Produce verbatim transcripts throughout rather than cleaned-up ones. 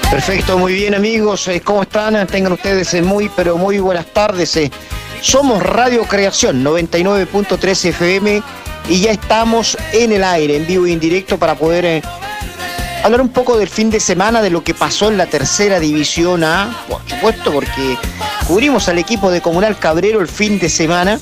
Perfecto, muy bien amigos, ¿cómo están? Tengan ustedes muy, pero muy buenas tardes. Somos Radio Creación noventa y nueve punto tres F M y ya estamos en el aire, en vivo y en directo para poder eh, hablar un poco del fin de semana, de lo que pasó en la tercera división A, por supuesto, porque cubrimos al equipo de Comunal Cabrero el fin de semana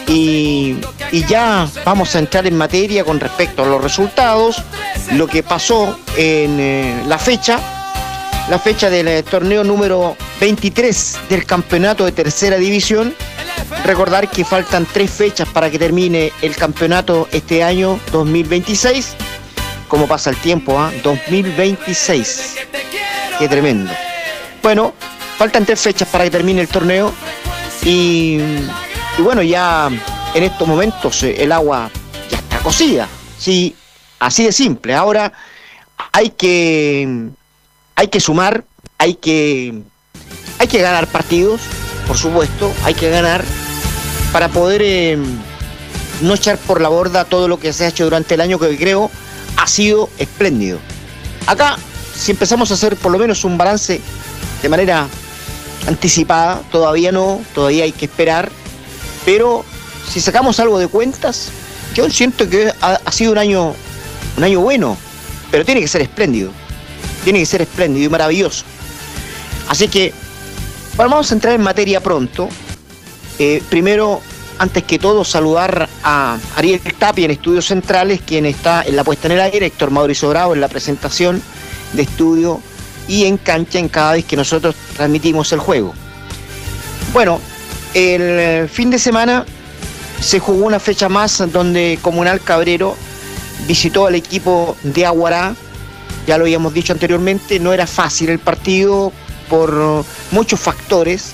y, y ya vamos a entrar en materia con respecto a los resultados, lo que pasó en eh, la fecha. La fecha del eh, torneo número veintitrés del campeonato de tercera división. Recordar que faltan tres fechas para que termine el campeonato este año dos mil veintiséis. ¿Cómo pasa el tiempo? ¿eh? dos mil veintiséis. Qué tremendo. Bueno, faltan tres fechas para que termine el torneo. Y, y bueno, ya en estos momentos eh, el agua ya está cocida. Sí, así de simple. Ahora hay que... Hay que sumar, hay que, hay que ganar partidos, por supuesto, hay que ganar para poder eh, no echar por la borda todo lo que se ha hecho durante el año, que creo ha sido espléndido. Acá, si empezamos a hacer por lo menos un balance de manera anticipada, todavía no, todavía hay que esperar, pero si sacamos algo de cuentas, yo siento que ha, ha sido un año, un año bueno, pero tiene que ser espléndido. Tiene que ser espléndido y maravilloso. Así que, bueno, vamos a entrar en materia pronto. Eh, primero, antes que todo, saludar a Ariel Tapia en Estudios Centrales, quien está en la puesta en el aire, Héctor Mauricio Bravo en la presentación de estudio y en cancha en cada vez que nosotros transmitimos el juego. Bueno, el fin de semana se jugó una fecha más donde Comunal Cabrero visitó al equipo de Aguará. Ya lo habíamos dicho anteriormente, no era fácil el partido por muchos factores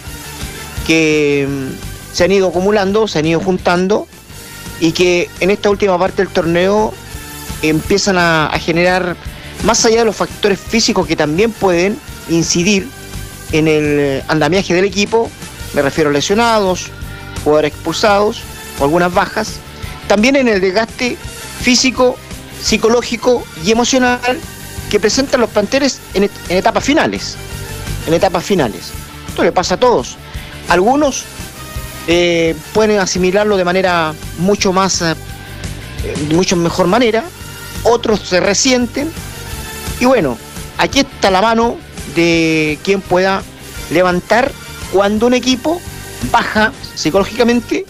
que se han ido acumulando, se han ido juntando y que en esta última parte del torneo empiezan a, a generar, más allá de los factores físicos que también pueden incidir en el andamiaje del equipo, me refiero a lesionados, jugadores expulsados o algunas bajas, también en el desgaste físico, psicológico y emocional que presentan los planteles en, et en etapas finales. En etapas finales. Esto le pasa a todos. Algunos eh, pueden asimilarlo de manera mucho más, eh, mucho mejor manera. Otros se resienten. Y bueno, aquí está la mano de quien pueda levantar cuando un equipo baja psicológicamente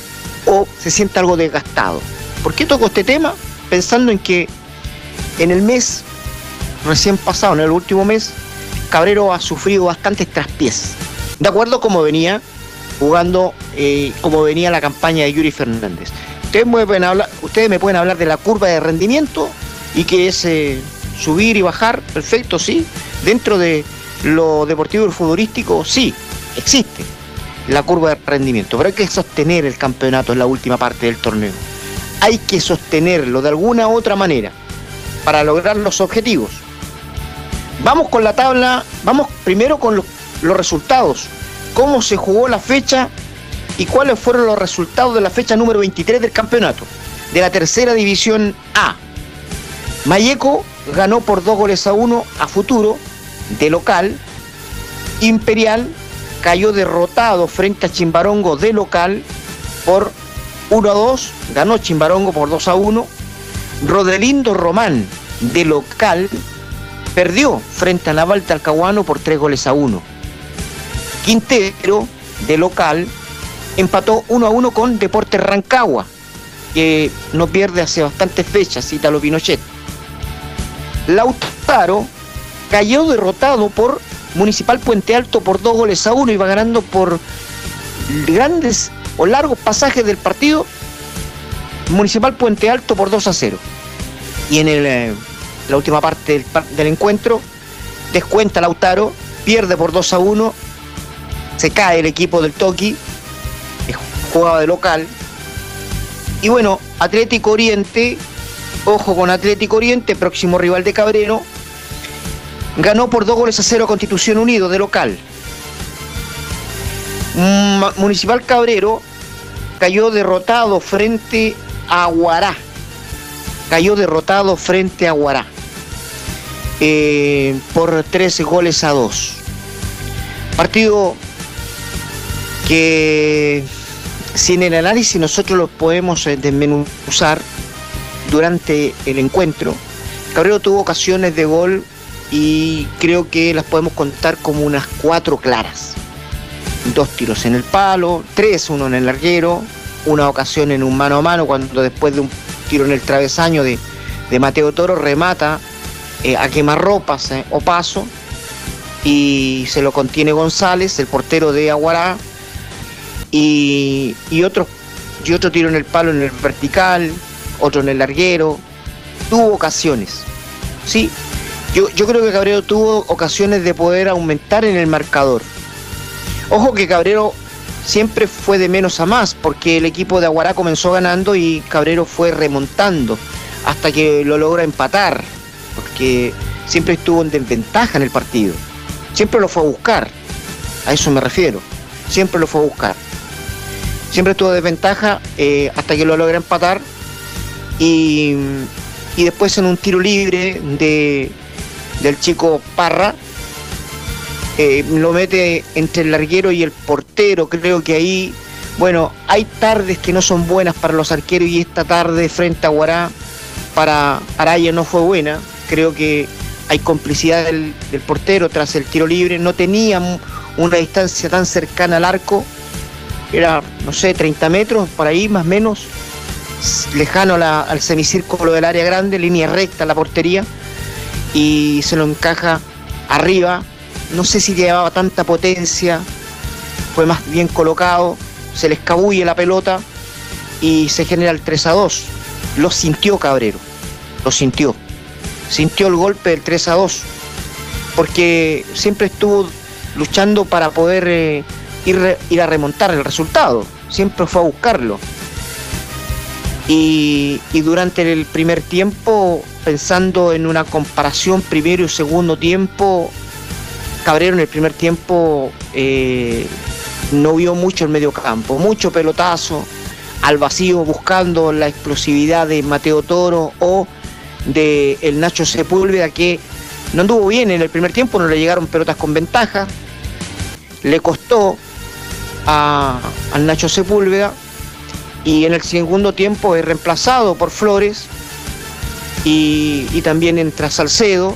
o se siente algo desgastado. ¿Por qué toco este tema? Pensando en que en el mes recién pasado, en el último mes, Cabrero ha sufrido bastantes traspiés. De acuerdo a cómo venía jugando, eh, cómo venía la campaña de Yuri Fernández. Ustedes me pueden hablar, ustedes me pueden hablar de la curva de rendimiento y que es eh, subir y bajar, perfecto, sí. Dentro de lo deportivo y futbolístico, sí, existe la curva de rendimiento, pero hay que sostener el campeonato en la última parte del torneo. Hay que sostenerlo de alguna u otra manera para lograr los objetivos. Vamos con la tabla, vamos primero con los, los resultados. Cómo se jugó la fecha y cuáles fueron los resultados de la fecha número veintitrés del campeonato, de la tercera división A. Malleco ganó por dos goles a uno a Futuro, de local. Imperial cayó derrotado frente a Chimbarongo, de local, por uno a dos. Ganó Chimbarongo por dos a uno. Rodelindo Román, de local, perdió frente a Naval Talcahuano por tres goles a uno. Quintero, de local, empató uno a uno con Deportes Rancagua, que no pierde hace bastantes fechas, Ítalo Pinochet. Lautaro cayó derrotado por Municipal Puente Alto por dos goles a uno, iba ganando por grandes o largos pasajes del partido. Municipal Puente Alto por dos a cero. Y en el, eh, la última parte del, del encuentro, descuenta Lautaro, pierde por dos a uno, se cae el equipo del Toki, jugaba de local. Y bueno, Atlético Oriente, ojo con Atlético Oriente, próximo rival de Cabrero, ganó por dos goles a cero a Constitución Unido, de local. Municipal Cabrero cayó derrotado frente a Aguará. Cayó derrotado frente a Aguará. eh, por trece goles a dos. Partido que sin el análisis nosotros lo podemos desmenuzar durante el encuentro. Cabrero tuvo ocasiones de gol y creo que las podemos contar como unas cuatro claras. Dos tiros en el palo, tres, uno en el larguero, una ocasión en un mano a mano cuando después de un tiro en el travesaño de, de Mateo Toro remata eh, a quemarropas eh, Opaso y se lo contiene González, el portero de Aguará, y, y, otro, y otro tiro en el palo en el vertical, otro en el larguero. Tuvo ocasiones, sí. Yo, yo creo que Cabrero tuvo ocasiones de poder aumentar en el marcador. Ojo que Cabrero siempre fue de menos a más, porque el equipo de Aguará comenzó ganando y Cabrero fue remontando hasta que lo logra empatar, porque siempre estuvo en desventaja en el partido. Siempre lo fue a buscar, a eso me refiero. Siempre lo fue a buscar. Siempre estuvo en desventaja eh, hasta que lo logra empatar. Y, y después en un tiro libre de, del chico Parra, eh, lo mete entre el larguero y el portero. Creo que ahí, bueno, hay tardes que no son buenas para los arqueros y esta tarde frente a Aguará para Araya no fue buena. Creo que hay complicidad del, del portero tras el tiro libre. No tenía una distancia tan cercana al arco. Era, no sé, treinta metros, por ahí más o menos, lejano a la, al semicírculo del área grande, línea recta a la portería, y se lo encaja arriba. No sé si llevaba tanta potencia, fue más bien colocado, se le escabulle la pelota y se genera el tres a dos. Lo sintió Cabrero, lo sintió. Sintió el golpe del tres a dos, porque siempre estuvo luchando para poder eh, ir, ir a remontar el resultado. Siempre fue a buscarlo. Y, y durante el primer tiempo, pensando en una comparación primero y segundo tiempo, Cabrero en el primer tiempo eh, no vio mucho el medio campo, mucho pelotazo al vacío buscando la explosividad de Mateo Toro o de el Nacho Sepúlveda, que no anduvo bien en el primer tiempo, no le llegaron pelotas con ventaja, le costó a, al Nacho Sepúlveda, y en el segundo tiempo es reemplazado por Flores y, y también entra Salcedo.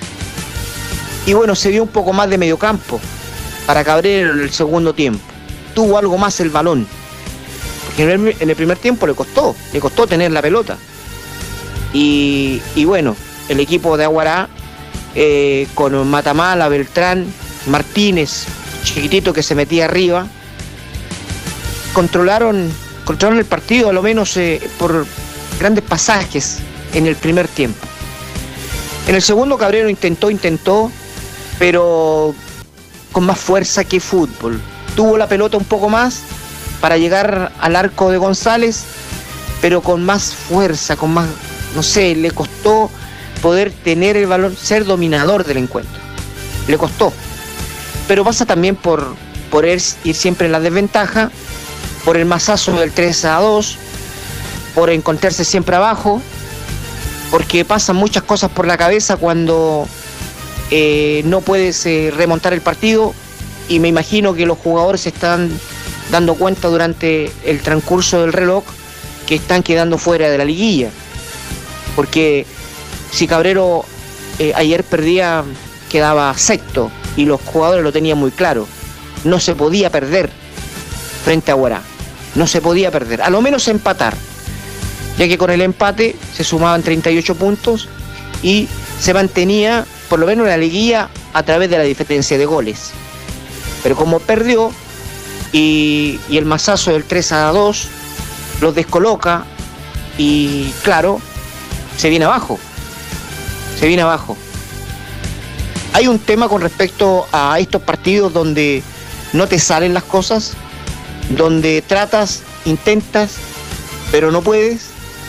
Y bueno, se vio un poco más de mediocampo para Cabrero en el segundo tiempo. Tuvo algo más el balón. Porque en el, en el primer tiempo le costó, le costó tener la pelota. Y, y bueno, el equipo de Aguará, eh, con Matamala, Beltrán, Martínez, chiquitito que se metía arriba, controlaron, controlaron el partido, a lo menos eh, por grandes pasajes en el primer tiempo. En el segundo Cabrero intentó, intentó, pero con más fuerza que fútbol. Tuvo la pelota un poco más para llegar al arco de González, pero con más fuerza, con más, no sé, le costó poder tener el balón, ser dominador del encuentro. Le costó. Pero pasa también por, por ir siempre en la desventaja, por el mazazo del tres a dos, por encontrarse siempre abajo, porque pasan muchas cosas por la cabeza cuando eh, no puedes eh, remontar el partido, y me imagino que los jugadores se están dando cuenta durante el transcurso del reloj que están quedando fuera de la liguilla, porque si Cabrero eh, ayer perdía, quedaba sexto, y los jugadores lo tenían muy claro, no se podía perder frente a Aguará, no se podía perder, a lo menos empatar, ya que con el empate se sumaban treinta y ocho puntos y se mantenía por lo menos la liguilla a través de la diferencia de goles. Pero como perdió y, y el mazazo del tres a dos los descoloca, y claro, se viene abajo, se viene abajo. Hay un tema con respecto a estos partidos donde no te salen las cosas, donde tratas, intentas, pero no puedes.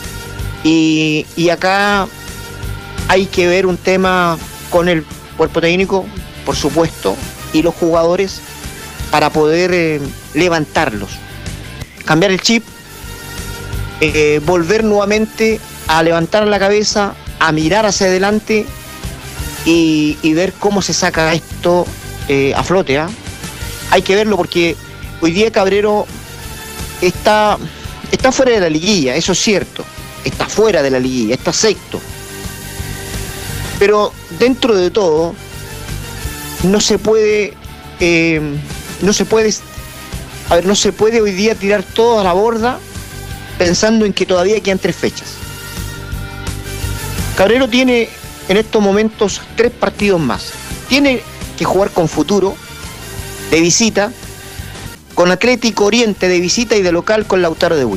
Y, y acá hay que ver un tema con el cuerpo técnico, por supuesto, y los jugadores, para poder eh, levantarlos, cambiar el chip, eh, volver nuevamente a levantar la cabeza, a mirar hacia adelante y, y ver cómo se saca esto eh, a flote. ¿eh? Hay que verlo porque hoy día Cabrero está, está fuera de la liguilla, eso es cierto. Está fuera de la liguilla, está sexto. Pero dentro de todo, no se puede, eh, no se puede, a ver, no se puede hoy día tirar todo a la borda pensando en que todavía quedan tres fechas. Cabrero tiene en estos momentos tres partidos más. Tiene que jugar con Futuro de visita, con Atlético Oriente de visita y de local con Lautaro de Buin.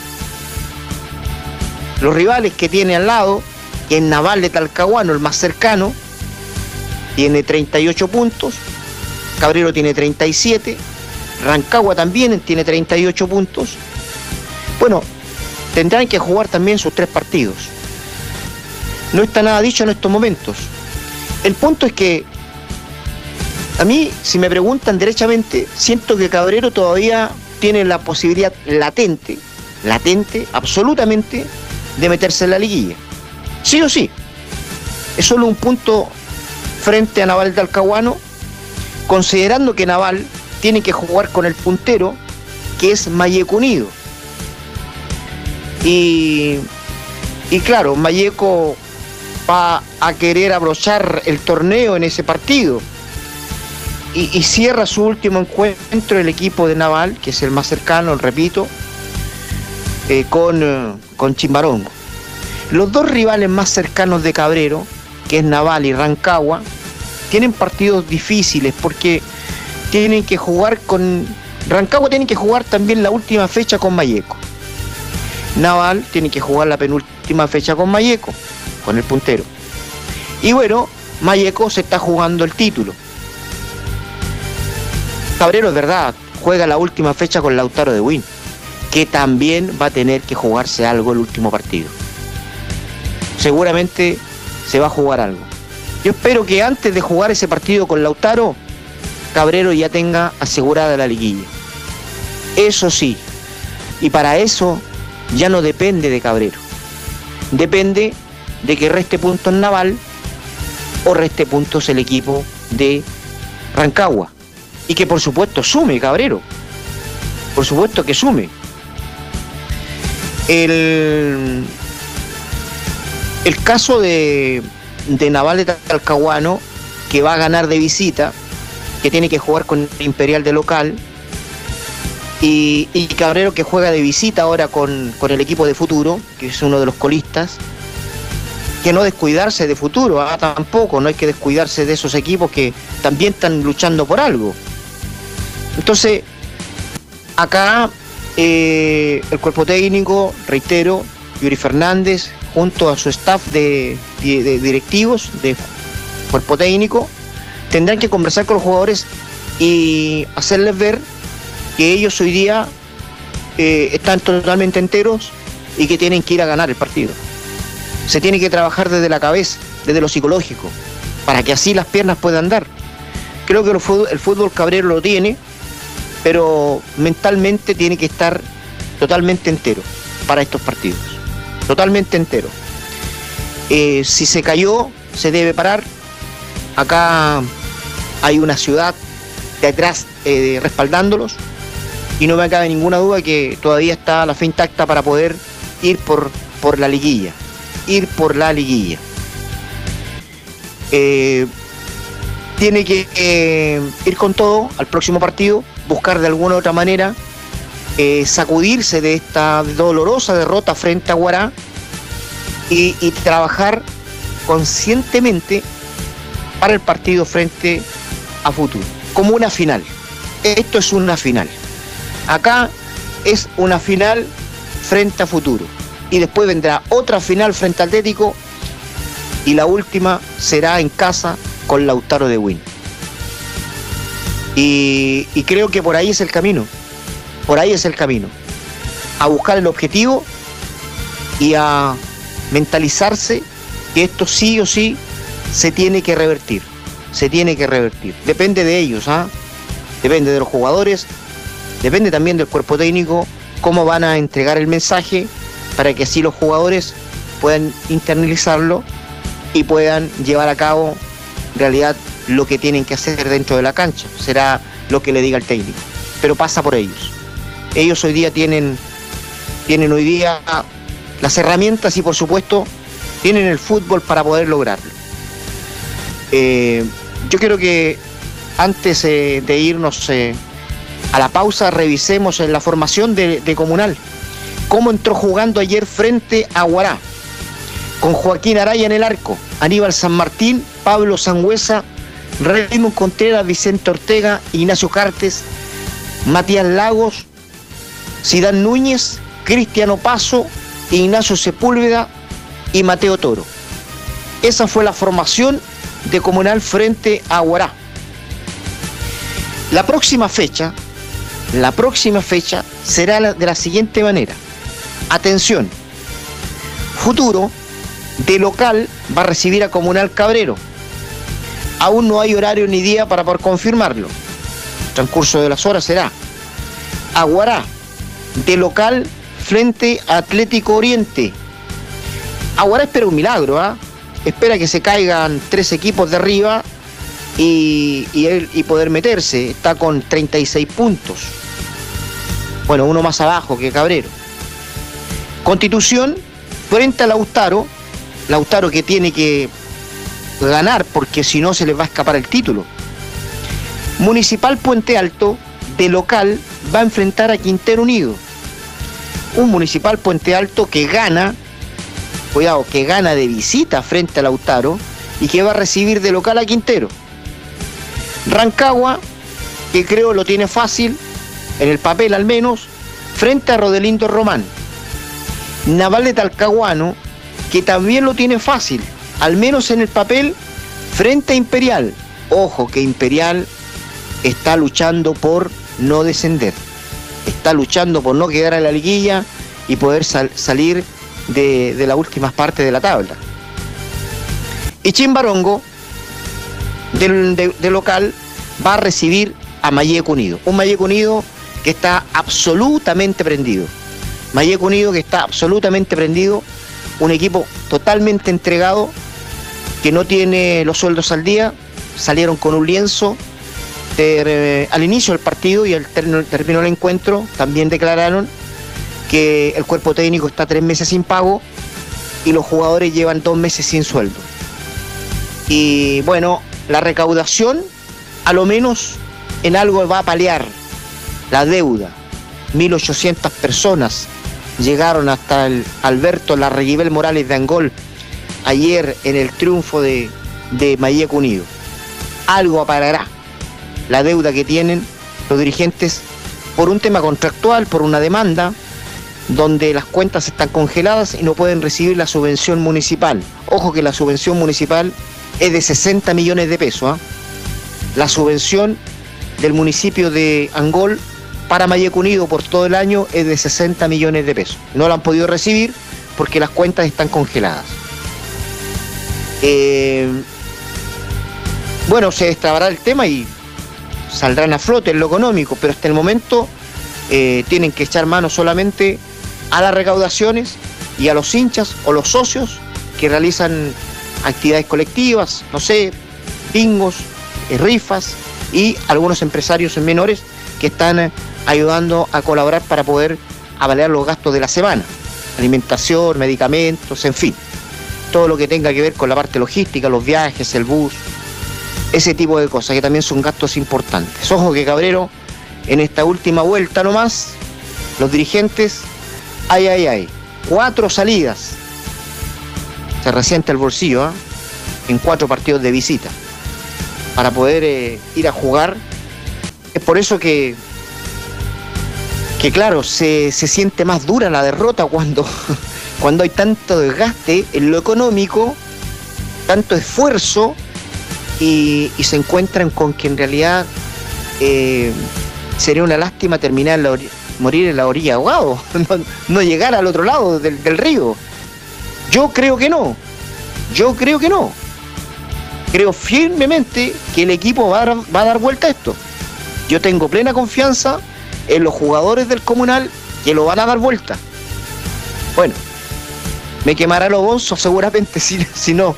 Los rivales que tiene al lado, que es Naval de Talcahuano, el más cercano, tiene treinta y ocho puntos, Cabrero tiene treinta y siete, Rancagua también tiene treinta y ocho puntos. Bueno, tendrán que jugar también sus tres partidos. No está nada dicho en estos momentos. El punto es que a mí, si me preguntan derechamente, siento que Cabrero todavía tiene la posibilidad latente, latente, absolutamente, de meterse en la liguilla. Sí o sí. Es solo un punto frente a Naval de Talcahuano, considerando que Naval tiene que jugar con el puntero, que es Malleco Unido. Y, y claro, Malleco va a querer abrochar el torneo en ese partido. Y, y cierra su último encuentro el equipo de Naval, que es el más cercano, repito, eh, con, eh, con Chimbarongo. Los dos rivales más cercanos de Cabrero, que es Naval y Rancagua, tienen partidos difíciles porque tienen que jugar con... Rancagua tiene que jugar también la última fecha con Malleco. Naval tiene que jugar la penúltima fecha con Malleco, con el puntero. Y bueno, Malleco se está jugando el título. Cabrero, es verdad, juega la última fecha con Lautaro de Buin, que también va a tener que jugarse algo el último partido. Seguramente se va a jugar algo. Yo espero que antes de jugar ese partido con Lautaro, Cabrero ya tenga asegurada la liguilla. Eso sí, y para eso ya no depende de Cabrero. Depende de que reste puntos Naval o reste puntos el equipo de Rancagua. Y que por supuesto sume Cabrero. Por supuesto que sume. El, el caso de, de Naval de Talcahuano, que va a ganar de visita, que tiene que jugar con Imperial de local, y, y Cabrero que juega de visita ahora con, con el equipo de Futuro, que es uno de los colistas, que no descuidarse de Futuro, ah, tampoco, no hay que descuidarse de esos equipos que también están luchando por algo. Entonces, acá eh, el cuerpo técnico, reitero, Yuri Fernández, junto a su staff de, de, de directivos, de cuerpo técnico, tendrán que conversar con los jugadores y hacerles ver que ellos hoy día eh, están totalmente enteros y que tienen que ir a ganar el partido. Se tiene que trabajar desde la cabeza, desde lo psicológico, para que así las piernas puedan dar. Creo que el fútbol, el fútbol Cabrero lo tiene, pero mentalmente tiene que estar totalmente entero para estos partidos. Totalmente entero. Eh, si se cayó, se debe parar. Acá hay una ciudad detrás eh, respaldándolos y no me cabe ninguna duda que todavía está la fe intacta para poder ir por, por la liguilla. Ir por la liguilla. Eh, tiene que eh, ir con todo al próximo partido, buscar de alguna u otra manera eh, sacudirse de esta dolorosa derrota frente a Guará y, y trabajar conscientemente para el partido frente a Futuro, como una final. Esto es una final. Acá es una final frente a Futuro. Y después vendrá otra final frente a Atlético y la última será en casa con Lautaro de Buin. Y, y creo que por ahí es el camino. Por ahí es el camino. A buscar el objetivo y a mentalizarse que esto sí o sí se tiene que revertir. Se tiene que revertir. Depende de ellos, ¿ah? Depende de los jugadores, depende también del cuerpo técnico, cómo van a entregar el mensaje para que así los jugadores puedan internalizarlo y puedan llevar a cabo en realidad lo que tienen que hacer dentro de la cancha, será lo que le diga el técnico, pero pasa por ellos. Ellos hoy día tienen, tienen hoy día las herramientas y por supuesto tienen el fútbol para poder lograrlo. Eh, yo creo que antes eh, de irnos eh, a la pausa, revisemos en la formación de, de Comunal. Cómo entró jugando ayer frente a Huará. Con Joaquín Araya en el arco, Aníbal San Martín, Pablo Sangüesa, Raymond Contreras, Vicente Ortega, Ignacio Cartes, Matías Lagos, Sidán Núñez, Cristiano Paso, Ignacio Sepúlveda y Mateo Toro. Esa fue la formación de Comunal frente a Huará. La próxima fecha, la próxima fecha será de la siguiente manera. Atención, Futuro de local va a recibir a Comunal Cabrero. Aún no hay horario ni día para poder confirmarlo. El transcurso de las horas será. Aguará de local frente a Atlético Oriente. Aguará espera un milagro, ¿ah? ¿eh? Espera que se caigan tres equipos de arriba y, y, y poder meterse. Está con treinta y seis puntos. Bueno, uno más abajo que Cabrero. Constitución frente a Lautaro. Lautaro que tiene que ganar porque si no se les va a escapar el título. Municipal Puente Alto de local va a enfrentar a Quintero Unido. Un Municipal Puente Alto que gana, cuidado, que gana de visita frente a Lautaro y que va a recibir de local a Quintero. Rancagua, que creo lo tiene fácil, en el papel al menos, frente a Rodelindo Román. Naval de Talcahuano, que también lo tiene fácil, al menos en el papel, frente a Imperial. Ojo que Imperial está luchando por no descender, está luchando por no quedar en la liguilla y poder sal- salir de, de la última parte de la tabla. Y Chimbarongo, de, de, de local, va a recibir a Mayeco Unido. Un Mayeco Unido que está absolutamente prendido. Mayeco Unido que está absolutamente prendido. Un equipo totalmente entregado, que no tiene los sueldos al día. Salieron con un lienzo de, eh, al inicio del partido y al ter- terminó el encuentro. También declararon que el cuerpo técnico está tres meses sin pago y los jugadores llevan dos meses sin sueldo. Y bueno, la recaudación a lo menos en algo va a paliar la deuda. mil ochocientas personas llegaron hasta el Alberto Larreguibel Morales de Angol ayer en el triunfo de, de Mayeco Unido. Algo aparará la deuda que tienen los dirigentes por un tema contractual, por una demanda, donde las cuentas están congeladas y no pueden recibir la subvención municipal. Ojo que la subvención municipal es de sesenta millones de pesos. ¿eh? La subvención del municipio de Angol para Mayeco Unido por todo el año es de sesenta millones de pesos. No la han podido recibir porque las cuentas están congeladas. Eh, bueno, se destrabará el tema y saldrán a flote en lo económico, pero hasta el momento eh, tienen que echar mano solamente a las recaudaciones y a los hinchas o los socios que realizan actividades colectivas, no sé, bingos, eh, rifas y algunos empresarios menores que están eh, ayudando a colaborar para poder avalear los gastos de la semana, alimentación, medicamentos, en fin, todo lo que tenga que ver con la parte logística, los viajes, el bus, ese tipo de cosas que también son gastos importantes. Ojo que Cabrero, en esta última vuelta nomás, los dirigentes, ay, ay, ay, cuatro salidas, se resiente el bolsillo, ¿eh? en cuatro partidos de visita, para poder eh, ir a jugar. Es por eso que, que claro, se, se siente más dura la derrota cuando, cuando hay tanto desgaste en lo económico, tanto esfuerzo, y, y se encuentran con que en realidad eh, sería una lástima terminar en la ori- morir en la orilla ahogado, no, no llegar al otro lado del, del río. Yo creo que no, yo creo que no. Creo firmemente que el equipo va a dar, va a dar vuelta a esto. Yo tengo plena confianza en los jugadores del Comunal que lo van a dar vuelta. Bueno, me quemará los bonzos seguramente si, si no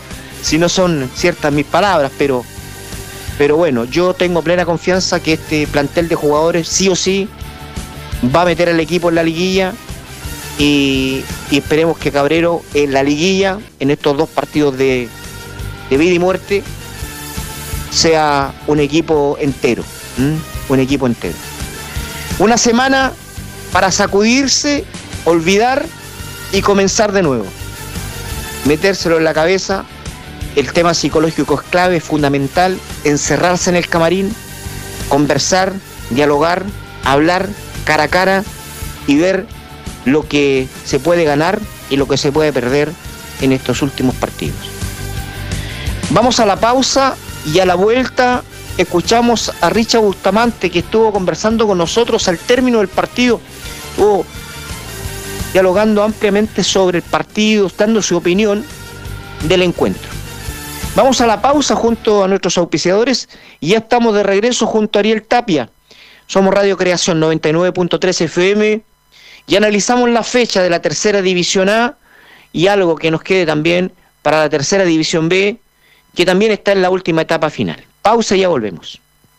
si no son ciertas mis palabras, pero, pero bueno, yo tengo plena confianza que este plantel de jugadores sí o sí va a meter al equipo en la liguilla y, y esperemos que Cabrero en la liguilla, en estos dos partidos de, de vida y muerte, sea un equipo entero, ¿m? un equipo entero. Una semana para sacudirse, olvidar y comenzar de nuevo. Metérselo en la cabeza, el tema psicológico es clave, es fundamental, encerrarse en el camarín, conversar, dialogar, hablar cara a cara y ver lo que se puede ganar y lo que se puede perder en estos últimos partidos. Vamos a la pausa y a la vuelta escuchamos a Richard Bustamante, que estuvo conversando con nosotros al término del partido, estuvo dialogando ampliamente sobre el partido, dando su opinión del encuentro. Vamos a la pausa junto a nuestros auspiciadores y ya estamos de regreso junto a Ariel Tapia. Somos Radio Creación noventa y nueve punto tres F M y analizamos la fecha de la tercera división A y algo que nos quede también para la tercera división B, que también está en la última etapa final. Pausa y ya volvemos.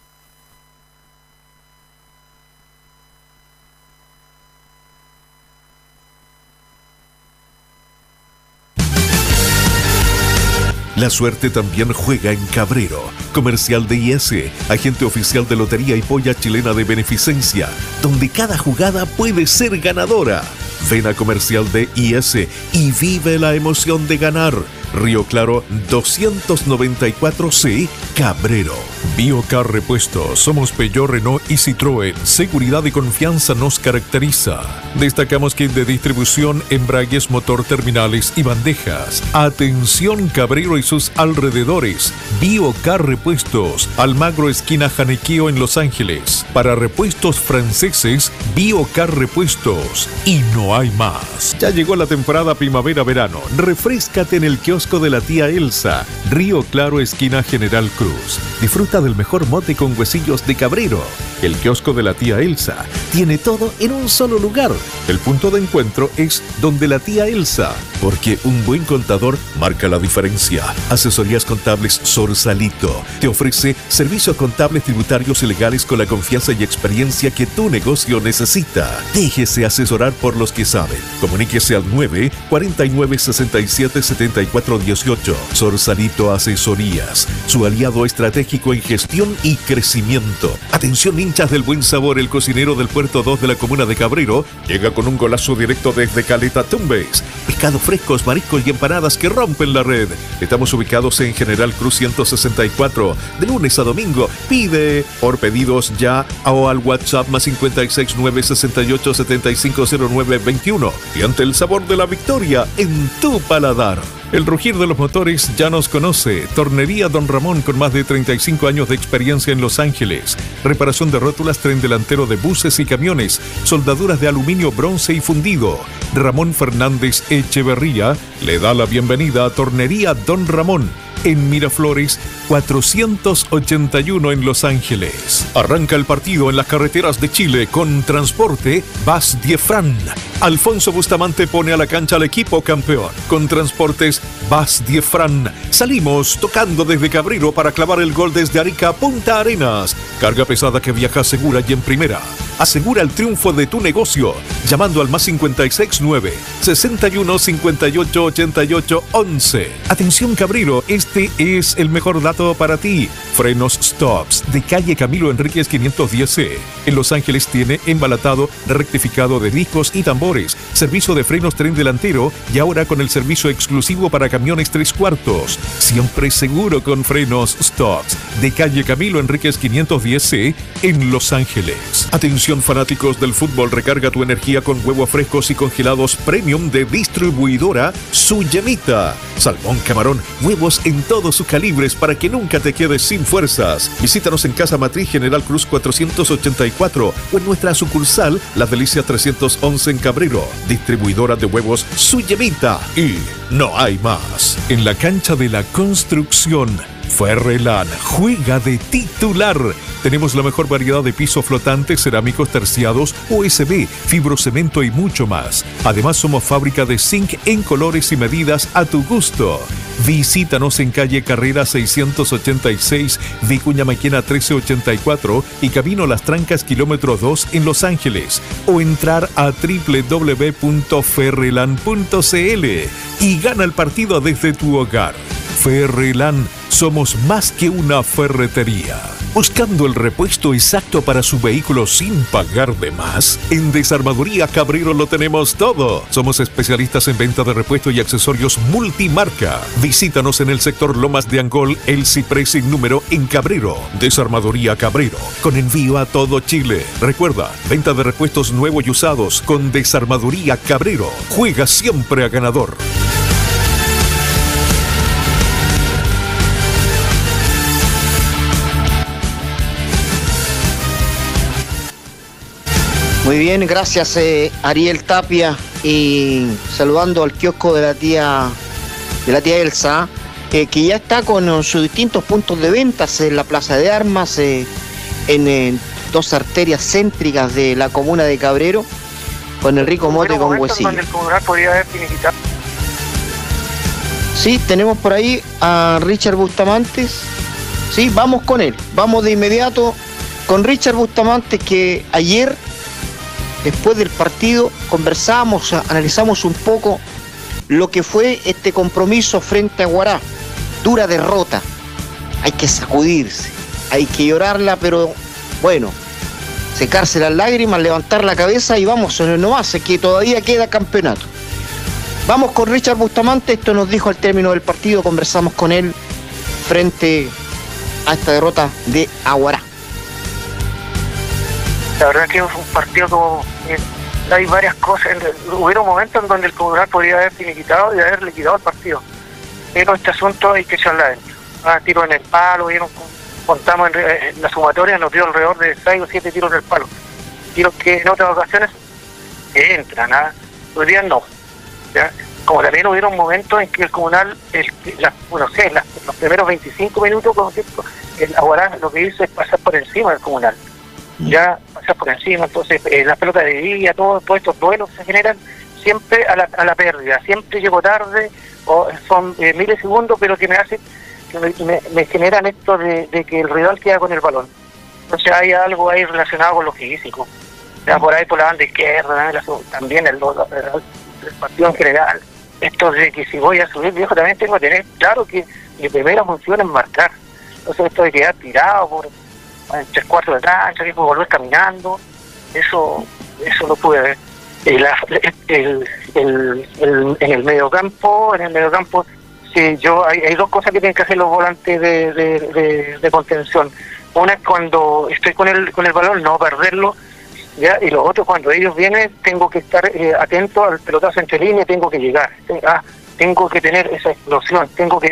La suerte también juega en Cabrero. Comercial de I S, agente oficial de Lotería y Polla Chilena de Beneficencia, donde cada jugada puede ser ganadora. Ven a Comercial de I S y vive la emoción de ganar. Río Claro doscientos noventa y cuatro C, Cabrero. Biocar Repuestos, somos Peugeot, Renault y Citroën. Seguridad y confianza nos caracteriza. Destacamos kit de distribución, embragues, motor, terminales y bandejas. Atención Cabrero y sus alrededores. Biocar Repuestos, Almagro esquina Janequeo en Los Ángeles. Para repuestos franceses, Biocar Repuestos. Y no hay más. Ya llegó la temporada primavera-verano. Refréscate en el kiosco de la tía Elsa, Río Claro esquina General Cruz. Disfruta del mejor mote con huesillos de Cabrero. El kiosco de la tía Elsa tiene todo en un solo lugar. El punto de encuentro es donde la tía Elsa, porque un buen contador marca la diferencia. Asesorías contables Sorsalito te ofrece servicios contables, tributarios y legales con la confianza y experiencia que tu negocio necesita. Déjese asesorar por los que saben. Comuníquese al nueve cuarenta y nueve sesenta y siete setenta y cuatro dieciocho. Sorsalito Asesorías, su aliado estratégico en gestión y crecimiento. Atención hinchas del buen sabor, el cocinero del Puerto dos de la comuna de Cabrero llega con un golazo directo desde Caleta Tumbes. Pescados frescos, mariscos y empanadas que rompen la red. Estamos ubicados en General Cruz ciento sesenta y cuatro. De lunes a domingo. Pide por pedidos ya o al WhatsApp más cincuenta y seis nueve sesenta y ocho setenta y cinco cero nueve veintiuno. Y ante el sabor de la victoria en tu paladar. El rugir de los motores ya nos conoce. Tornería Don Ramón, con más de treinta y cinco años de experiencia en Los Ángeles. Reparación de rótulas, tren delantero de buses y camiones. Soldaduras de aluminio, bronce y fundido. Ramón Fernández Echeverría le da la bienvenida a Tornería Don Ramón, en Miraflores cuatrocientos ochenta y uno en Los Ángeles. Arranca el partido en las carreteras de Chile con Transporte Bas Diefran. Alfonso Bustamante pone a la cancha al equipo campeón. Con Transportes Bas Diefran salimos tocando desde Cabrero para clavar el gol desde Arica a Punta Arenas. Carga pesada que viaja segura y en primera. Asegura el triunfo de tu negocio llamando al más cincuenta y seis nueve sesenta y uno cincuenta y ocho ochenta y ocho once. Atención Cabrero, este es el mejor dato para ti. Frenos Stops de calle Camilo Enríquez quinientos diez C. En Los Ángeles tiene embalatado, rectificado de discos y tambores, servicio de frenos tren delantero y ahora con el servicio exclusivo para camiones tres cuartos. Siempre seguro con Frenos Stops de calle Camilo Enríquez quinientos diez C en Los Ángeles. Atención fanáticos del fútbol, recarga tu energía con huevos frescos y congelados premium de distribuidora Su Yemita. Salmón, camarón, huevos en todos sus calibres para que nunca te quedes sin fuerzas. Visítanos en Casa Matriz General Cruz cuatrocientos ochenta y cuatro o en nuestra sucursal Las Delicias trescientos once en Cabrero. Distribuidora de huevos Su Yemita. Y no hay más. En la cancha de la construcción, Ferreland juega de titular. Tenemos la mejor variedad de pisos flotantes, cerámicos terciados, O S B, fibrocemento y mucho más. Además, somos fábrica de zinc en colores y medidas a tu gusto. Visítanos en calle Carrera seiscientos ochenta y seis, Vicuña Maquena trece ochenta y cuatro y Camino Las Trancas kilómetro dos en Los Ángeles. O entrar a doble u doble u doble u punto ferreland punto c l y gana el partido desde tu hogar. Ferreland, somos más que una ferretería. ¿Buscando el repuesto exacto para su vehículo sin pagar de más? En Desarmadoría Cabrero lo tenemos todo. Somos especialistas en venta de repuesto y accesorios multimarca. Visítanos en el sector Lomas de Angol, El Ciprés sin número en Cabrero. Desarmadoría Cabrero, con envío a todo Chile. Recuerda, venta de repuestos nuevos y usados con Desarmadoría Cabrero. Juega siempre a ganador. Muy bien, gracias eh, Ariel Tapia, y saludando al kiosco de la tía de la tía Elsa, eh, que ya está con sus distintos puntos de ventas en la Plaza de Armas, eh, en eh, dos arterias céntricas de la comuna de Cabrero, con el rico mote con huesillo. Donde el comunal podría haber finiquitado. Sí, tenemos por ahí a Richard Bustamantes. Sí, vamos con él, vamos de inmediato con Richard Bustamantes, que ayer, después del partido, conversamos, analizamos un poco lo que fue este compromiso frente a Guará. Dura derrota, hay que sacudirse, hay que llorarla, pero bueno, secarse las lágrimas, levantar la cabeza y vamos, no más, es que todavía queda campeonato. Vamos con Richard Bustamante, esto nos dijo al término del partido, conversamos con él frente a esta derrota de Aguará. La verdad que fue un partido como... Eh, hay varias cosas. Hubieron momentos en donde el comunal podría haber finiquitado y haber liquidado el partido. Pero este asunto hay que echarla adentro. Ah, tiros en el palo, vieron, contamos en, en la sumatoria, nos dio alrededor de seis o siete tiros en el palo. Tiros que en otras ocasiones entran, ¿ah? Hoy día no. ¿Ya? Como también hubieron momentos en que el comunal, el, la, bueno, sé, la, los primeros veinticinco minutos, como cierto, el Aguará lo que hizo es pasar por encima del comunal. Ya pasar por encima, entonces eh, las pelotas de día, todo, todos estos duelos se generan siempre a la, a la pérdida, siempre llego tarde, o son eh, milisegundos, pero que me hacen, que me, me, me generan esto de, de que el rival queda con el balón. Entonces hay algo ahí relacionado con lo físico, ya por ahí por la banda izquierda, la, también el, el, el partido en general, esto de que si voy a subir viejo también tengo que tener claro que mi primera función es marcar, entonces esto de quedar tirado por en tres cuartos de cancha, que puedo volver caminando, eso eso lo pude ver. El, el, el, el, en el mediocampo, en el mediocampo, sí, yo hay, hay dos cosas que tienen que hacer los volantes de, de, de, de contención. Una es cuando estoy con el con el balón, no perderlo, ya, y lo otro, cuando ellos vienen, tengo que estar eh, atento al pelotazo entre líneas, tengo que llegar, ah, tengo que tener esa explosión, tengo que